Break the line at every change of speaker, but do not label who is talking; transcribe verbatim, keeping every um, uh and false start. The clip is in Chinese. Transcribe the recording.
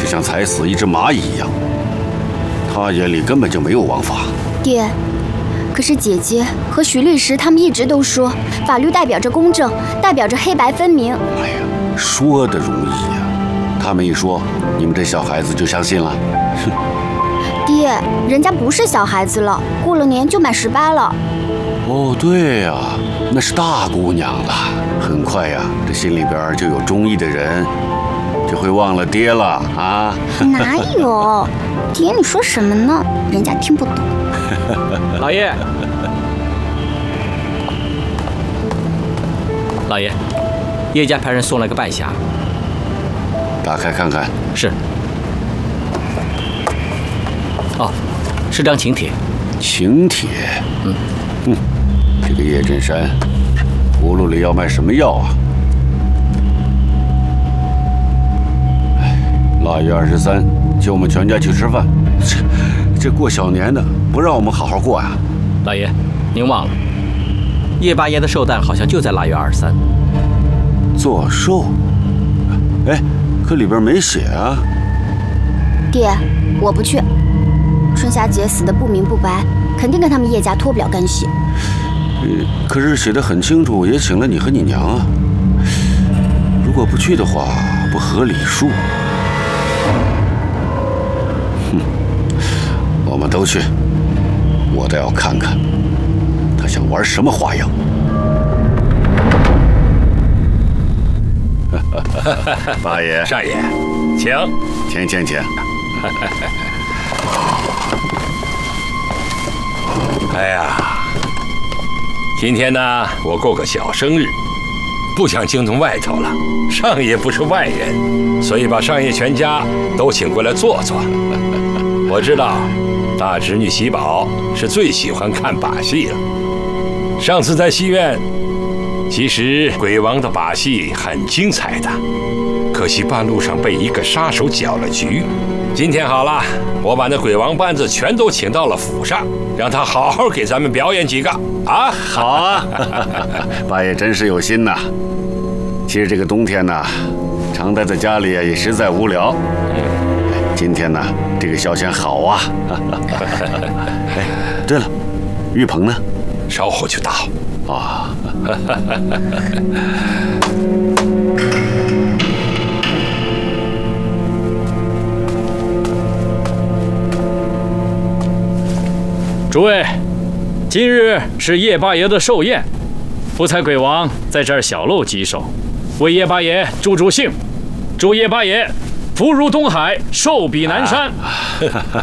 就像踩死一只蚂蚁一样。他眼里根本就没有王法。
爹，可是姐姐和徐律师他们一直都说，法律代表着公正，代表着黑白分明。
哎呀，说的容易呀，他们一说，你们这小孩子就相信了。哼。
爹，人家不是小孩子了，过了年就满十八了。
哦，对呀，那是大姑娘了。很快呀，这心里边就有中意的人，就会忘了爹了啊。
哪有？爹，你说什么呢？人家听不懂。
老爷，老爷，叶家派人送来个半匣，
打开看看。
是。哦，是张请帖。
请帖。嗯嗯，这个叶振山，葫芦里要卖什么药啊？哎，腊月二十三，叫我们全家去吃饭。这这过小年的，不让我们好好过呀、啊？
老爷，您忘了，叶八爷的寿诞好像就在腊月二十三。
做寿？哎，可里边没写啊。
爹，我不去。春夏姐死的不明不白，肯定跟他们叶家脱不了干系。
嗯，可是写得很清楚，也请了你和你娘啊。如果不去的话，不合礼数。哼，我们都去，我倒要看看他想玩什么花样。八爷，
少爷，请，
请请请。
哎呀，今天呢，我过个小生日，不想惊动外头了。少爷不是外人，所以把少爷全家都请过来坐坐。我知道，大侄女喜宝是最喜欢看把戏了。上次在戏院，其实鬼王的把戏很精彩的，可惜半路上被一个杀手搅了局。今天好了，我把那鬼王班子全都请到了府上，让他好好给咱们表演几个啊！
好啊，八爷真是有心呐。其实这个冬天呢，常待在家里也实在无聊。今天呢，这个消遣好啊。哎，对了，玉鹏呢？
稍后就到。
啊。
诸位，今日是叶八爷的寿宴，福财鬼王在这儿小露几手，为叶八爷助助兴，祝叶八爷福如东海，寿比南山。
啊、